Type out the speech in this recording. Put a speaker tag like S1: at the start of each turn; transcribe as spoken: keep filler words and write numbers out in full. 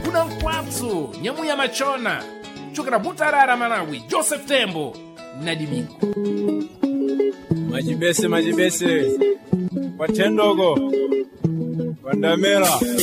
S1: kuna mkwatsu nyamuya machona chokera Butarara Malawi Joseph Tembo na Dimingo
S2: Majibese majibese Watendogo Wandamela